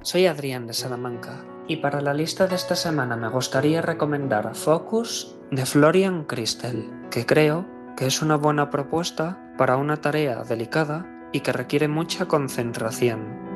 soy Adrián de Salamanca y para la lista de esta semana me gustaría recomendar Focus de Florian Christel, que creo que es una buena propuesta para una tarea delicada y que requiere mucha concentración.